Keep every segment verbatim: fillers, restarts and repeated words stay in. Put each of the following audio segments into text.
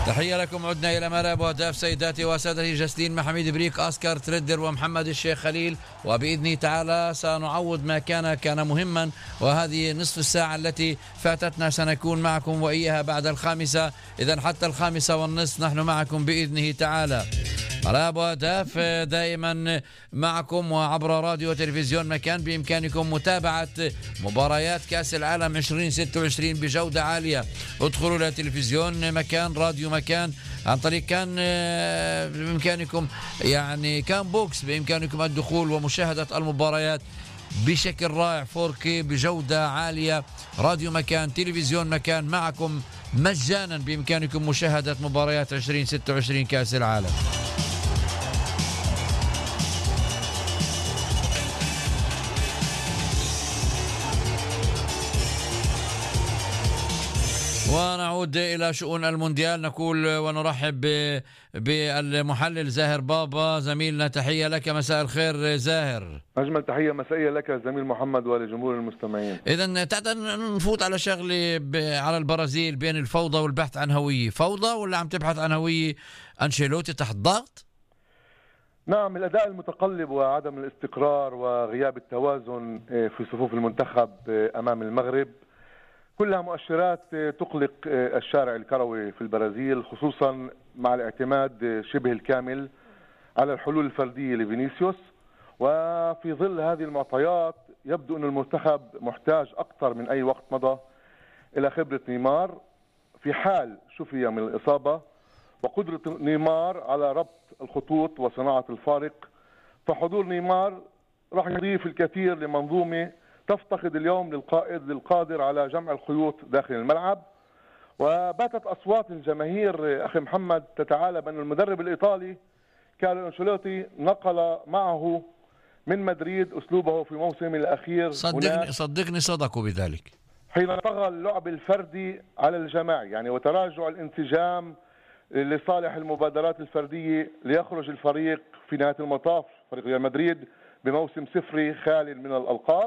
تحية لكم. عدنا إلى ملعب وهداف سيداتي وسادتي جسلين محمد بريك، أوسكار تريدر ومحمد الشيخ خليل، وبإذن تعالى سنعوض ما كان كان مهما. وهذه نصف الساعة التي فاتتنا سنكون معكم وإياها بعد الخامسة، إذن حتى الخامسة والنصف نحن معكم بإذنه تعالى. ملعب وهداف دائما معكم وعبر راديو وتلفزيون مكان. بإمكانكم متابعة مباريات كأس العالم عشرين ستة وعشرين بجودة عالية. ادخلوا إلى تلفزيون مكان، راديو مكان، عن طريق كان بإمكانكم يعني كان بوكس، بإمكانكم الدخول ومشاهدة المباريات بشكل رائع فور كي بجودة عالية. راديو مكان، تلفزيون مكان، معكم مجانا. بإمكانكم مشاهدة مباريات عشرين ستة وعشرين كأس العالم. ونعود إلى شؤون المونديال، نقول ونرحب بالمحلل زاهر بابا زميلنا. تحية لك، مساء الخير زاهر. أجمل تحية مسائية لك زميل محمد ولجمهور المستمعين. إذن تعال نفوت على شغلة على البرازيل، بين الفوضى والبحث عن هوية. فوضى ولا عم تبحث عن هوية أنشيلوتي تحت ضغط؟ نعم، الأداء المتقلب وعدم الاستقرار وغياب التوازن في صفوف المنتخب أمام المغرب كلها مؤشرات تقلق الشارع الكروي في البرازيل، خصوصا مع الاعتماد شبه الكامل على الحلول الفردية لفينيسيوس. وفي ظل هذه المعطيات يبدو أن المنتخب محتاج أكثر من أي وقت مضى إلى خبرة نيمار في حال شفي من الإصابة، وقدرة نيمار على ربط الخطوط وصناعة الفارق. فحضور نيمار راح يضيف الكثير لمنظومة تفتقد اليوم للقائد القادر على جمع الخيوط داخل الملعب. وباتت أصوات الجماهير أخي محمد تتعالى بأن المدرب الإيطالي كارلو أنشيلوتي نقل معه من مدريد أسلوبه في موسمه الأخير. صدقني صدقني صدقوا بذلك حين طغى اللعب الفردي على الجماعي يعني، وتراجع الانسجام لصالح المبادرات الفردية، ليخرج الفريق في نهاية المطاف فريق ريال مدريد بموسم صفري خال من الألقاب.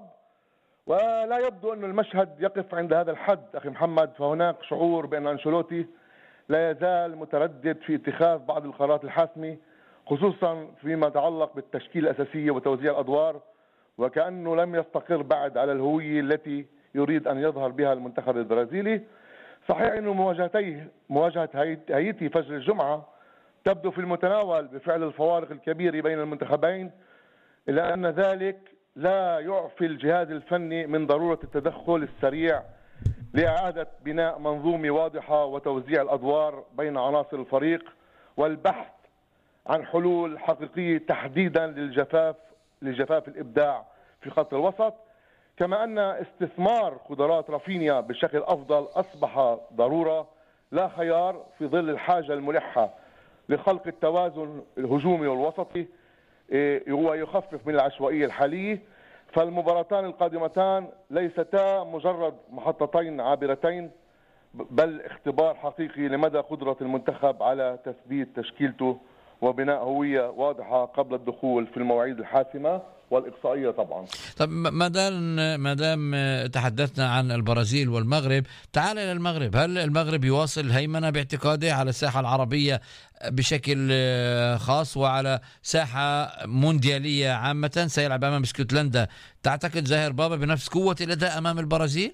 ولا يبدو أن المشهد يقف عند هذا الحد أخي محمد، فهناك شعور بأن أنشيلوتي لا يزال متردد في اتخاذ بعض القرارات الحاسمة، خصوصا فيما يتعلق بالتشكيل الأساسية وتوزيع الأدوار، وكأنه لم يستقر بعد على الهوية التي يريد أن يظهر بها المنتخب البرازيلي. صحيح أن مواجهتيه مواجهة هايتي فجر الجمعة تبدو في المتناول بفعل الفوارق الكبيرة بين المنتخبين، إلا أن ذلك لا يعفي الجهاز الفني من ضرورة التدخل السريع لإعادة بناء منظومة واضحة وتوزيع الأدوار بين عناصر الفريق، والبحث عن حلول حقيقية تحديدا للجفاف لجفاف الإبداع في خط الوسط. كما أن استثمار قدرات رافينيا بشكل أفضل أصبح ضرورة لا خيار في ظل الحاجة الملحة لخلق التوازن الهجومي والوسطي هو يخفف من العشوائية الحالية. فالمباراتان القادمتان ليستا مجرد محطتين عابرتين، بل اختبار حقيقي لمدى قدرة المنتخب على تثبيت تشكيلته وبناء هوية واضحة قبل الدخول في المواعيد الحاسمة والإقصائية طبعا. طب ما دام ما دام تحدثنا عن البرازيل والمغرب، تعال إلى المغرب. هل المغرب يواصل الهيمنة باعتقاده على الساحة العربية بشكل خاص وعلى ساحة مونديالية عامة؟ سيلعب أمام اسكتلندا. تعتقد زاهر بابا بنفس قوة الأداء أمام البرازيل؟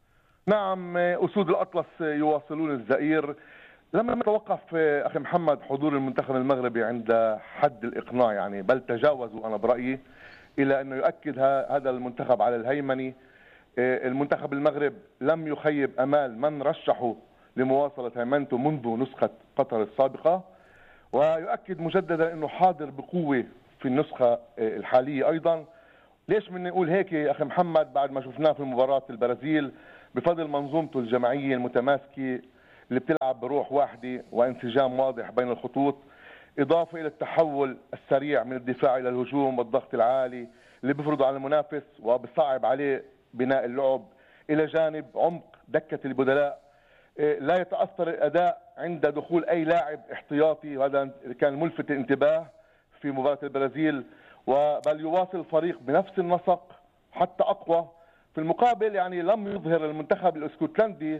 نعم، أسود الأطلس يواصلون الزئير. لما نتوقف أخي محمد حضور المنتخب المغربي عند حد الإقناع يعني، بل تجاوزوا أنا برأيي، إلى أنه يؤكد هذا المنتخب على الهيمنة. المنتخب المغرب لم يخيب أمال من رشحه لمواصلة هيمنته منذ نسخة قطر السابقة، ويؤكد مجددا أنه حاضر بقوة في النسخة الحالية أيضا. ليش بدنا نقول هيك أخي محمد؟ بعد ما شفناه في مباراة البرازيل بفضل منظومته الجماعية المتماسكة اللي بتلعب بروح واحدة وانسجام واضح بين الخطوط، إضافة إلى التحول السريع من الدفاع إلى الهجوم والضغط العالي اللي بيفرضه على المنافس وبصعب عليه بناء اللعب، إلى جانب عمق دكة البدلاء. لا يتأثر الأداء عند دخول أي لاعب احتياطي، وهذا كان ملفت الانتباه في مباراة البرازيل، وبل يواصل الفريق بنفس النسق حتى أقوى. في المقابل يعني لم يظهر المنتخب الاسكتلندي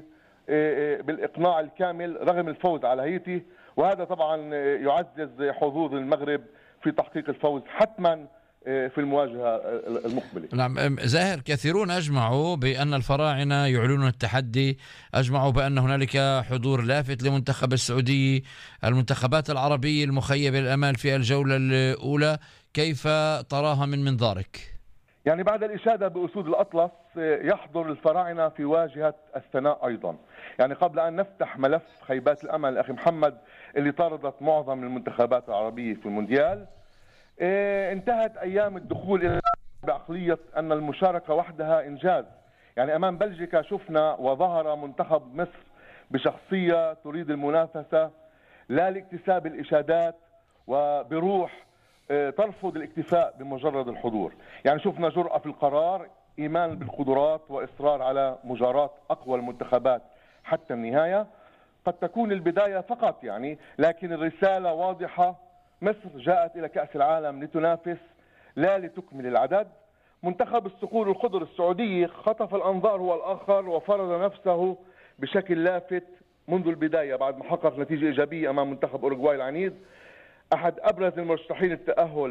بالإقناع الكامل رغم الفوز على هايتي، وهذا طبعا يعزز حظوظ المغرب في تحقيق الفوز حتما في المواجهة المقبلة. نعم زاهر، كثيرون أجمعوا بأن الفراعنة يعلنون التحدي، أجمعوا بأن هنالك حضور لافت لمنتخب السعودية. المنتخبات العربية المخيبة للأمال في الجولة الأولى كيف تراها من منظارك؟ يعني بعد الإشادة بأسود الأطلس يحضر الفراعنة في واجهة الثناء أيضا. يعني قبل أن نفتح ملف خيبات الأمل أخي محمد اللي طاردت معظم المنتخبات العربية في المونديال، انتهت أيام الدخول إلى بعقلية أن المشاركة وحدها إنجاز. يعني أمام بلجيكا شفنا وظهر منتخب مصر بشخصية تريد المنافسة لا لاكتساب الإشادات، وبروح ترفض الاكتفاء بمجرد الحضور. يعني شفنا جرأة في القرار، إيمان بالقدرات، وإصرار على مجاراة أقوى المنتخبات حتى النهاية. قد تكون البداية فقط يعني، لكن الرسالة واضحة. مصر جاءت إلى كأس العالم لتنافس لا لتكمل العدد. منتخب الصقور الخضر السعودية خطف الأنظار هو الآخر، وفرض نفسه بشكل لافت منذ البداية بعد ما حقق نتيجة إيجابية أمام منتخب أوروغواي العنيد، أحد أبرز المرشحين التأهل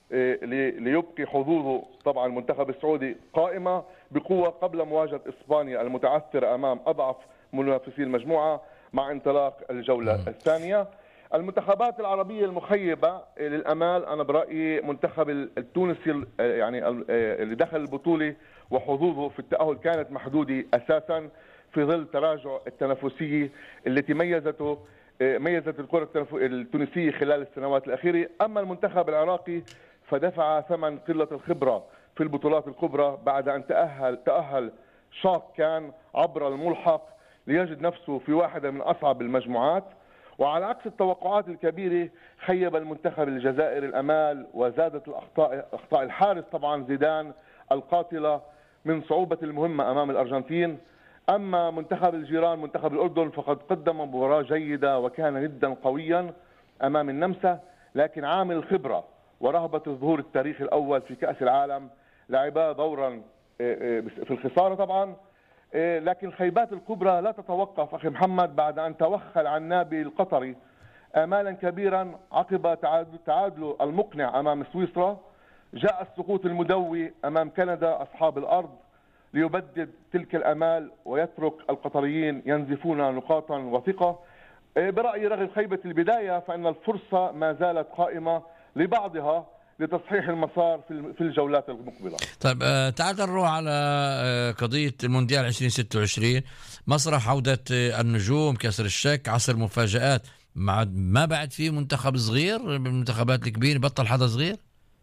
ليبقي حظوظه طبعا المنتخب السعودي قائمة بقوة قبل مواجهة إسبانيا المتعثرة أمام أضعف منافسي المجموعة مع انطلاق الجولة الثانية. المنتخبات العربية المخيبة للأمال أنا برأيي منتخب التونسي يعني اللي دخل البطولة وحظوظه في التأهل كانت محدودة أساسا في ظل تراجع التنافسية التي ميزته ميزت الكرة التونسية خلال السنوات الأخيرة. أما المنتخب العراقي فدفع ثمن قلة الخبرة في البطولات الكبرى بعد أن تأهل تأهل شاق كان عبر الملحق ليجد نفسه في واحدة من أصعب المجموعات. وعلى عكس التوقعات الكبيرة خيب المنتخب الجزائري الأمال، وزادت الأخطاء أخطاء الحارس طبعا زيدان القاتلة من صعوبة المهمة أمام الأرجنتين. أما منتخب الجيران منتخب الأردن فقد قدم مباراة جيدة وكان جدا قويا أمام النمسا، لكن عامل الخبرة ورهبة الظهور التاريخي الأول في كأس العالم لعبا دورا في الخسارة طبعا. لكن الخيبات الكبرى لا تتوقف أخي محمد بعد أن توخى العنابي القطري آمالا كبيرا عقب تعادله المقنع أمام سويسرا. جاء السقوط المدوي أمام كندا أصحاب الأرض ليبدد تلك الأمال ويترك القطريين ينزفون نقاطا وثقة. برأيي رغم خيبة البداية فإن الفرصة ما زالت قائمة لبعضها لتصحيح المسار في الجولات المقبلة. طيب تعال نروح على قضية المونديال ألفين وستة وعشرين، مسرح عودة النجوم، كسر الشك، عصر مفاجآت. ما بعد فيه منتخب صغير من المنتخبات الكبيرة، بطل حدا صغير.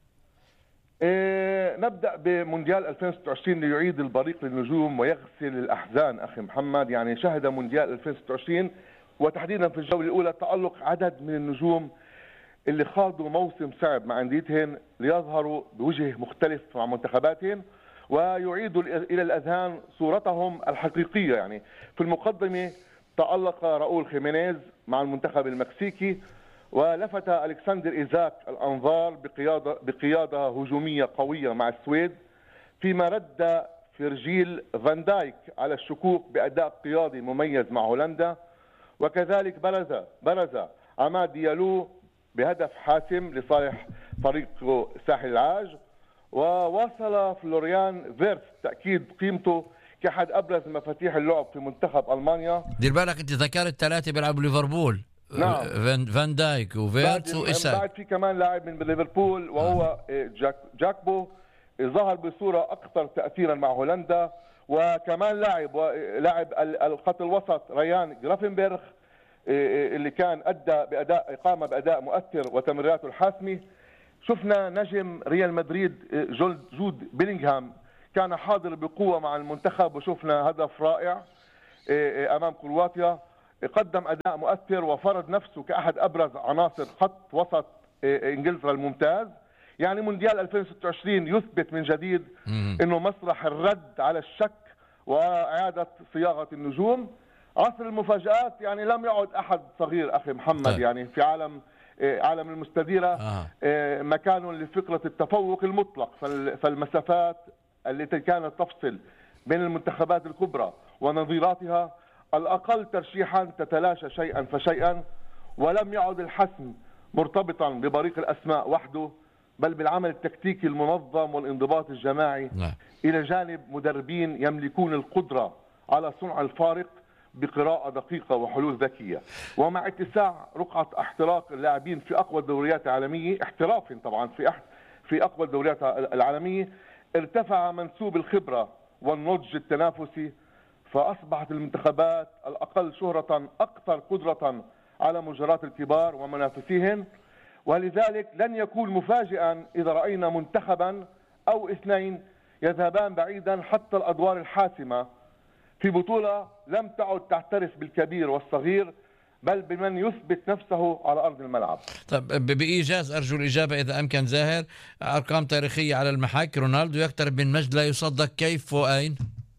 إيه نبدأ بمونديال ألفين وستة وعشرين ليعيد البريق للنجوم ويغسل الأحزان أخي محمد. يعني شهد مونديال ألفين وستة وعشرين وتحديدا في الجولة الأولى تألق عدد من النجوم اللي خاضوا موسم صعب مع أنديتهم ليظهروا بوجه مختلف مع منتخباتهم ويعيدوا إلى الأذهان صورتهم الحقيقية. يعني في المقدمة تألق راؤول خيمينيز مع المنتخب المكسيكي، ولفت ألكسندر إيزاك الأنظار بقيادة, بقيادة هجومية قوية مع السويد، فيما رد فيرجيل فان دايك على الشكوك بأداء قيادي مميز مع هولندا. وكذلك برز برز عماد ديالو بهدف حاسم لصالح فريق ساحل العاج. وواصل فلوريان فيرتس تأكيد قيمته كأحد أبرز مفاتيح اللعب في منتخب ألمانيا. دير بالك أنت ذكرت ثلاثة بيلعبوا ليفربول. نعم. فان دايك وفيرتس وإساك. بعد في كمان لاعب من ليفربول وهو آه. جاك جاكبو ظهر بصورة أكثر تأثيرا مع هولندا. وكمان لاعب لاعب الخط الوسط ريان جرافنبرغ اللي كان أدى بأداء قام بأداء مؤثر وتمريراته الحاسمة. شفنا نجم ريال مدريد جود بيلينغهام كان حاضر بقوة مع المنتخب، وشفنا هدف رائع أمام كرواتيا. قدم أداء مؤثر وفرض نفسه كأحد أبرز عناصر خط وسط إنجلترا الممتاز. يعني مونديال ألفين وستة وعشرين يثبت من جديد أنه مسرح الرد على الشك وإعادة صياغة النجوم. عصر المفاجآت يعني لم يعد أحد صغير أخي محمد. طيب. يعني في عالم عالم المستديرة آه. مكان لفكرة التفوق المطلق، فالمسافات التي كانت تفصل بين المنتخبات الكبرى ونظيراتها الأقل ترشيحا تتلاشى شيئا فشيئا، ولم يعد الحسم مرتبطا ببريق الأسماء وحده، بل بالعمل التكتيكي المنظم والانضباط الجماعي نعم. إلى جانب مدربين يملكون القدرة على صنع الفارق بقراءة دقيقة وحلول ذكية. ومع اتساع رقعة احتراق اللاعبين في أقوى الدوريات العالمية، احتراف طبعا في أح... في أقوى الدوريات العالمية، ارتفع منسوب الخبرة والنضج التنافسي، فأصبحت المنتخبات الأقل شهرة أكثر قدرة على مجاراة الكبار ومنافسيهم. ولذلك لن يكون مفاجئا إذا رأينا منتخبا أو اثنين يذهبان بعيدا حتى الأدوار الحاسمة في بطولة لم تعد تعترف بالكبير والصغير، بل بمن يثبت نفسه على أرض الملعب. طب بإيجاز أرجو الإجابة إذا أمكن زاهر. أرقام تاريخية على المحك، رونالدو يقترب من مجد لا يصدق، كيف وأين؟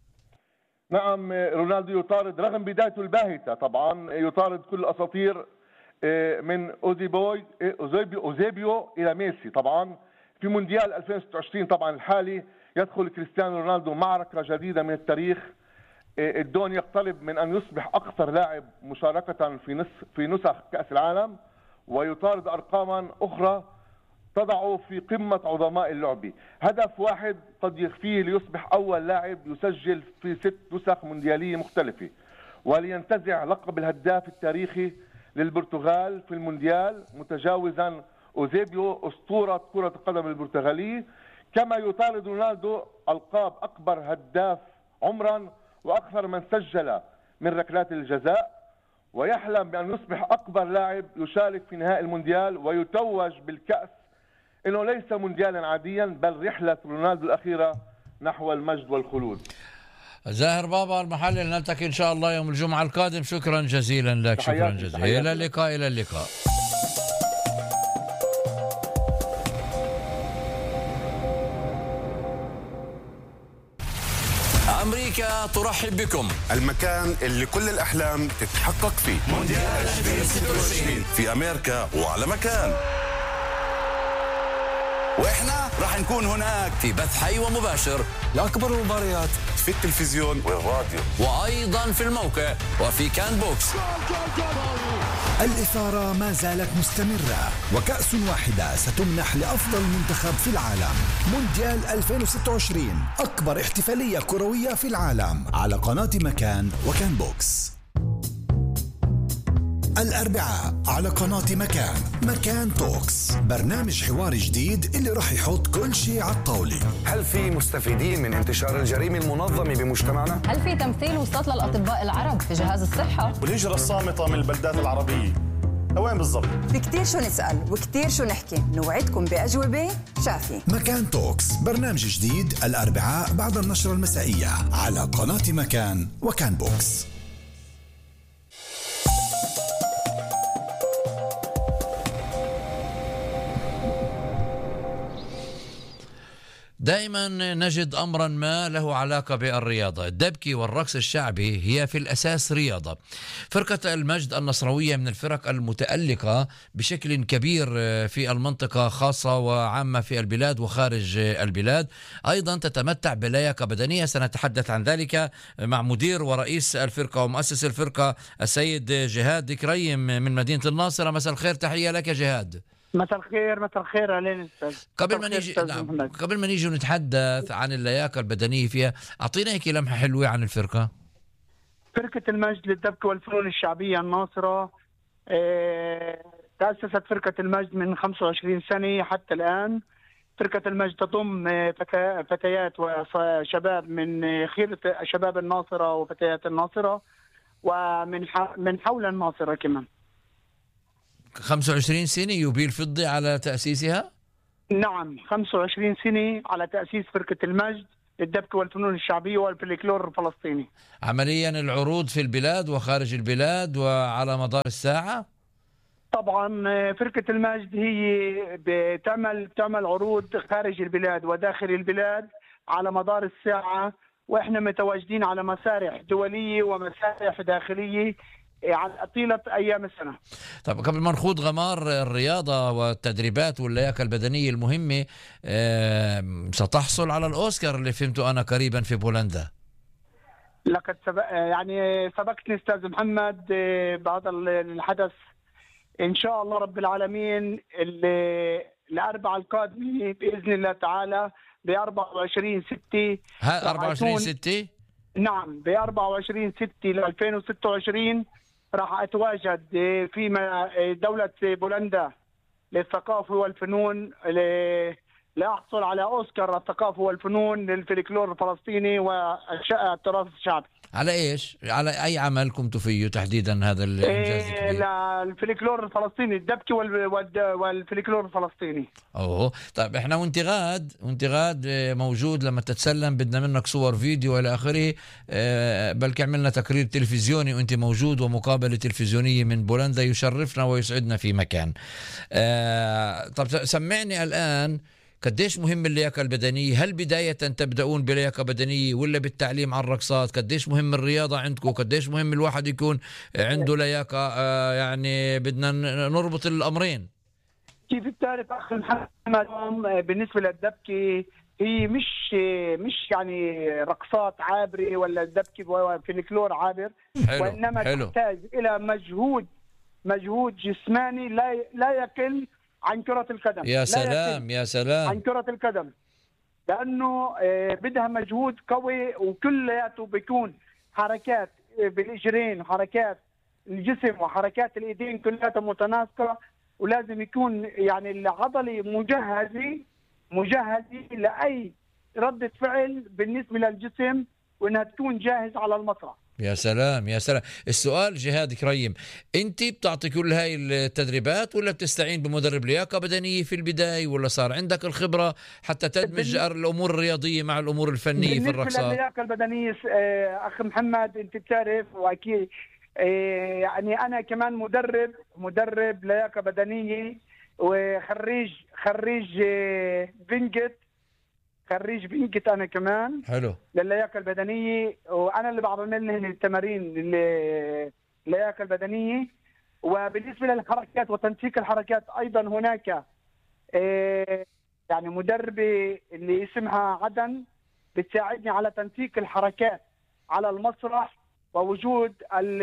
نعم، رونالدو يطارد رغم بدايته الباهتة، طبعا يطارد كل الأساطير من أوزيبوي أوزيبيو, أوزيبيو إلى ميسي. طبعا في مونديال ألفين وستة وعشرين طبعا الحالي يدخل كريستيانو رونالدو معركة جديدة من التاريخ. الدون يقترب من أن يصبح أكثر لاعب مشاركة في نسخ في نسخ كأس العالم، ويطارد أرقاما أخرى تضعه في قمة عظماء اللعبة. هدف واحد قد يكفيه ليصبح أول لاعب يسجل في ست نسخ مونديالية مختلفة، ولينتزع لقب الهداف التاريخي للبرتغال في المونديال، متجاوزا أوزيبيو أسطورة كرة القدم البرتغالية. كما يطارد رونالدو ألقاب أكبر هداف عمرا وأكثر من سجل من ركلات الجزاء، ويحلم بأن يصبح أكبر لاعب يشارك في نهائي المونديال ويتوج بالكأس، إنه ليس مونديالا عاديا بل رحلة رونالدو الأخيرة نحو المجد والخلود. زاهر بابا المحلل، نلتقي إن شاء الله يوم الجمعة القادم. شكرا جزيلا لك. شكرا جزيلا. إلى اللقاء. إلى اللقاء. أمريكا ترحب بكم، المكان اللي كل الأحلام تتحقق فيه. مونديال ألفين وستة وعشرين في أمريكا وعلى مكان، وإحنا راح نكون هناك في بث حي ومباشر لأكبر المباريات في التلفزيون والراديو، وأيضا في الموقع وفي كان بوكس. الإثارة ما زالت مستمرة، وكأس واحدة ستمنح لأفضل منتخب في العالم. مونديال ألفين وستة وعشرين، أكبر احتفالية كروية في العالم، على قناة مكان وكان بوكس. الأربعاء على قناة مكان، مكان توكس، برنامج حواري جديد اللي راح يحط كل شيء على الطاولة. هل في مستفيدين من انتشار الجريمة المنظمة بمجتمعنا؟ هل في تمثيل وصلت للأطباء العرب في جهاز الصحة؟ والهجرة الصامتة من البلدات العربية وين بالضبط؟ في كتير شو نسأل وكتير شو نحكي، نوعدكم بأجوبة شافية. مكان توكس، برنامج جديد الأربعاء بعد النشرة المسائية على قناة مكان وكان بوكس. دائما نجد أمرا ما له علاقة بالرياضة. الدبكة والرقص الشعبي هي في الأساس رياضة. فرقة المجد النصراوية من الفرق المتألقة بشكل كبير في المنطقة خاصة وعامة في البلاد وخارج البلاد، أيضا تتمتع بلياقة بدنية. سنتحدث عن ذلك مع مدير ورئيس الفرقة ومؤسس الفرقة السيد جهاد كريم من مدينة الناصرة. مساء الخير، تحية لك يا جهاد. مساء الخير. مساء الخير علينا استاذ. قبل ما نيجي نعم. قبل ما نيجي نتحدث عن اللياقة البدنية فيها، أعطينا هيك لمحة حلوة عن الفرقة. فرقة المجد للدبكة والفنون الشعبية الناصرة، اه تأسست فرقة المجد من خمسة وعشرين سنة حتى الآن. فرقة المجد تضم فتيات وشباب من خيرة شباب الناصرة وفتيات الناصرة ومن من حول الناصرة كمان. خمسة وعشرين سنة يوبيل فضي على تأسيسها؟ نعم، خمسة وعشرين سنة على تأسيس فرقة المجد للدبكة والفنون الشعبية والفلكلور الفلسطيني. عمليا العروض في البلاد وخارج البلاد وعلى مدار الساعة؟ طبعا فرقة المجد هي بتعمل بتعمل عروض خارج البلاد وداخل البلاد على مدار الساعة، واحنا متواجدين على مسارح دولية ومسارح داخلية على طيلة أيام السنة. طب قبل ما نخوض غمار الرياضة والتدريبات واللياقة البدنية المهمة، ستحصل على الأوسكار اللي فهمته أنا قريبا في بولندا. لقد سبق يعني سبقتني استاذ محمد بهذا الحدث. ان شاء الله رب العالمين الاربعاء القادمه باذن الله تعالى ب أربعة وعشرين ستة. ها أربعة وعشرين ستة؟ نعم ب أربعة وعشرين ستة ل ألفين وستة وعشرين راح اتواجد في دوله بولندا للثقافه والفنون لأحصل على أوسكار الثقافة والفنون للفلكلور الفلسطيني والتراث الشعبي. على إيش؟ على أي عمل قمتوا فيه تحديدا هذا الإنجاز الكبير؟ إيه الفلكلور الفلسطيني، الدبكة والفلكلور الفلسطيني. أوه طيب إحنا وانت غاد وانت غاد موجود لما تتسلم بدنا منك صور فيديو إلى آخره، بلكي عملنا تقرير تلفزيوني وانت موجود ومقابلة تلفزيونية من بولندا يشرفنا ويسعدنا في مكان. طب سمعني الآن قديش مهم اللياقة البدنية؟ هل بداية تبدأون بلياقة بدنية ولا بالتعليم عن الرقصات؟ قديش مهم الرياضة عندكم؟ قديش مهم الواحد يكون عنده لياقة؟ آه يعني بدنا نربط الأمرين. كيف بتعرف أخي محمد بالنسبة للدبكة هي مش مش يعني رقصات عابرة ولا الدبكة فلكلور عابر، حلو. وإنما حلو. تحتاج إلى مجهود مجهود جسماني لا لا يقل عن كرة القدم. يا سلام يا سلام عن كرة القدم، لأنه بدها مجهود قوي وكلياته بيكون حركات بالإجرين، حركات الجسم وحركات الإيدين كلها متناسقة، ولازم يكون يعني العضلة مجهزة مجهزة لأي ردة فعل بالنسبة للجسم، وإنها تكون جاهز على المسرح. يا سلام يا سلام. السؤال جهاد كريم، انت بتعطي كل هاي التدريبات ولا بتستعين بمدرب لياقة بدنية في البداية، ولا صار عندك الخبرة حتى تدمج الأمور الرياضية مع الأمور الفنية في الرقصات؟ بالنسبة للياقة البدنية أخ محمد أنت بتعرف وأكيد يعني أنا كمان مدرب مدرب لياقة بدنية وخريج خريج بنجت خريج بنجت أنا كمان. حلو. للياقة البدنية، وأنا اللي بعمل لهم التمارين للياقة البدنية. وبالنسبة للحركات وتنسيق الحركات أيضا هناك يعني مدربة اللي اسمها عدن بتساعدني على تنسيق الحركات على المسرح، ووجود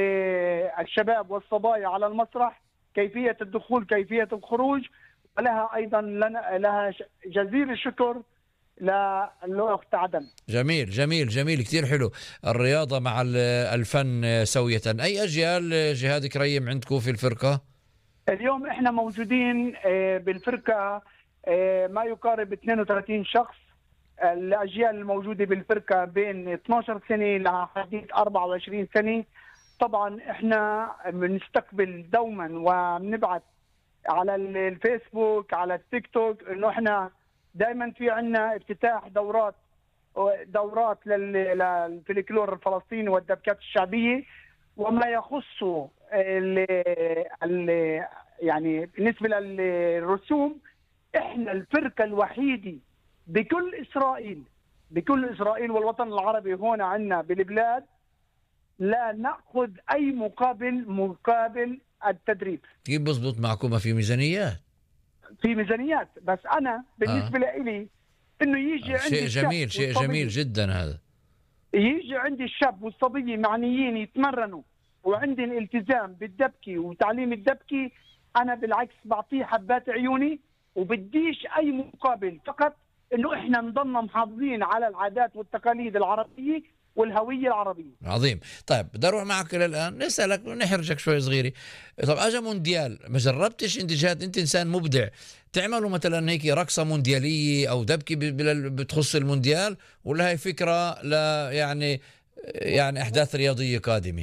الشباب والصبايا على المسرح، كيفية الدخول كيفية الخروج. ولها أيضا لها جزيل الشكر للأخت عدن. جميل جميل جميل كتير حلو. الرياضة مع الفن سوية. أي أجيال جهاد كريم عندكم في الفرقة؟ اليوم إحنا موجودين بالفرقة ما يقارب اثنين وثلاثين شخص. الأجيال الموجودة بالفرقة بين اثنتي عشرة سنة لحديث أربعة وعشرين سنة. طبعا إحنا بنستقبل دوما وبنبعث على الفيسبوك على التيك توك إنه إحنا دائما في عندنا افتتاح دورات دورات للفلكلور الفلسطيني والدبكات الشعبية، وما يخص ال ال يعني بالنسبة للرسوم احنا الفرقة الوحيدة بكل إسرائيل بكل إسرائيل والوطن العربي هون عندنا بالبلاد لا نأخذ أي مقابل مقابل التدريب. كيف بزبط معكم؟ في ميزانيات؟ في ميزانيات، بس أنا بالنسبة آه. لي إنه يجي آه. عندي شيء جميل شيء جميل جدا هذا. يجي عندي الشاب والصبية معنيين يتمرنوا وعندي الالتزام بالدبكة وتعليم الدبكة، أنا بالعكس بعطيه حبات عيوني وبديش أي مقابل، فقط إنه إحنا نضلنا محافظين على العادات والتقاليد العربية والهوية العربية. عظيم. طيب بدي اروح معك الان نسالك ونحرجك شوي صغيرة. طب اجى مونديال، ما جربتش انت جهاد؟ انت انسان مبدع، تعملوا مثلا هيك رقصة مونديالية او دبكة بتخص المونديال، ولا هي فكرة لا يعني يعني احداث رياضية قادمة؟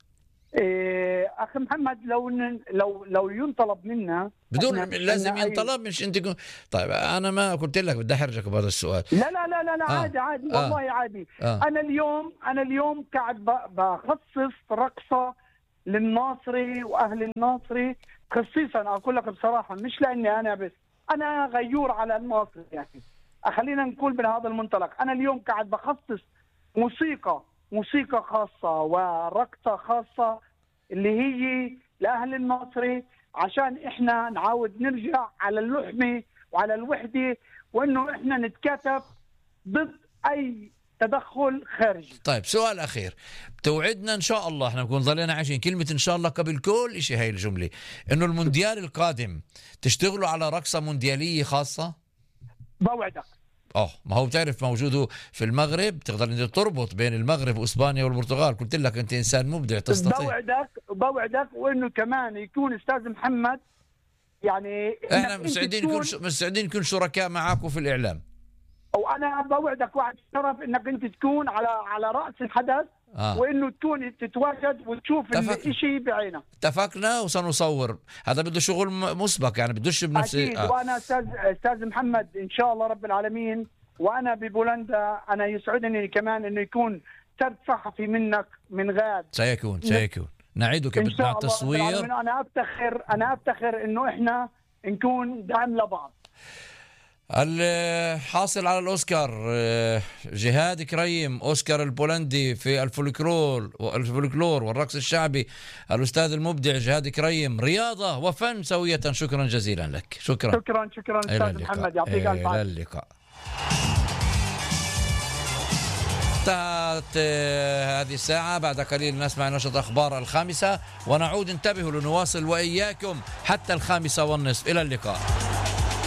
إيه اخي محمد لو لو لو ينطلب منا بدون لازم ينطلب مش انت كن... طيب انا ما قلت لك بدي احرجك بهذا السؤال. لا لا لا لا, لا آه. عادي عادي آه. والله عادي. آه. انا اليوم انا اليوم قاعد بخصص رقصة للناصري واهل الناصري خصيصا. اقول لك بصراحة مش لاني انا بس انا غيور على الناصري، يعني خلينا نقول من هذا المنطلق. انا اليوم قاعد بخصص موسيقى موسيقى خاصة ورقصة خاصة اللي هي لأهل الناصري، عشان إحنا نعاود نرجع على اللحمة وعلى الوحدة، وإنه إحنا نتكاتف ضد أي تدخل خارجي. طيب سؤال أخير، توعدنا إن شاء الله، احنا بنكون ظلينا عايشين كلمة إن شاء الله قبل كل شيء هاي الجملة، إنه المونديال القادم تشتغلوا على رقصة مونديالية خاصة؟ بوعدك. اه ما هو بتعرف موجوده في المغرب، تقدر انت تربط بين المغرب واسبانيا والبرتغال، قلت لك انت انسان مبدع تستطيع. بوعدك بوعدك وانه كمان يكون استاذ محمد، يعني احنا مستعدين نكون مستعدين نكون شركاء معاكم في الاعلام. وانا بوعدك وعد شرف انك انت تكون على على راس الحدث، آه. وانه تكون تتواجد وتشوف الشيء بعينك. اتفقنا وسنصور، هذا بده شغل مسبق يعني بدوش بنفس. اكيد. آه. وانا استاذ استاذ محمد ان شاء الله رب العالمين، وانا ببولندا انا يسعدني كمان انه يكون سرد صحفي منك من غاد. سيكون سيكون نعيدك مع التصوير. انا افتخر انا افتخر انه احنا نكون دعم لبعض. الحاصل على الأوسكار جهاد كريم، أوسكار البولندي في الفولكلور والفولكلور والرقص الشعبي، الأستاذ المبدع جهاد كريم، رياضة وفن سوية. شكرا جزيلا لك. شكرا شكرا شكرا أستاذ محمد، يعطيك الف عافية. إلى اللقاء. انتهت هذه الساعة، بعد قليل نسمع نشرة أخبار الخامسة ونعود. انتبهوا لنواصل وإياكم حتى الخامسة والنصف. إلى اللقاء.